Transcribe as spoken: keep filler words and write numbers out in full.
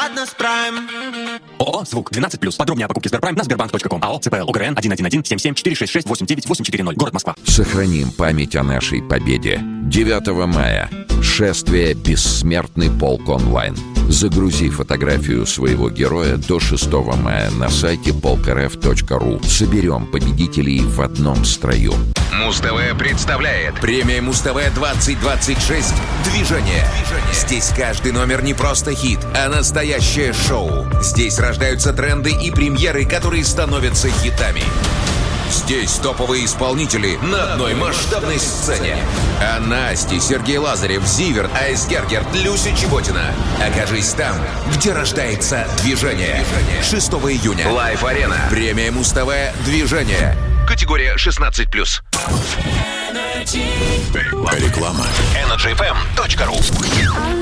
ладно, справим. ООО «Звук» двенадцать плюс. Подробнее о покупке Сберпрайм на сбербанк точка ком. АО ЦПЛ УГРН один один один семь семь четыре шесть шесть восемь девять восемь четыре ноль. Город Москва. Сохраним память о нашей победе. девятого мая. Шествие «Бессмертный полк онлайн». Загрузи фотографию своего героя до шестого мая на сайте полк эр эф точка ру. Соберем победителей в одном строю. Муз-ТВ представляет премия Муз-ТВ двадцать двадцать шесть «Движение». Здесь каждый номер не просто хит, а настоящее шоу. Здесь рождаются тренды и премьеры, которые становятся хитами. Здесь топовые исполнители на одной масштабной сцене. Анна Асти, Сергей Лазарев, Зиверт, Айсгергер, Люся Чеботина. Окажись там, где рождается движение. шестого июня. Лайв-арена. Премия Муз-ТВ «Движение». Категория шестнадцать плюс. Реклама. энерджи эф эм точка ру.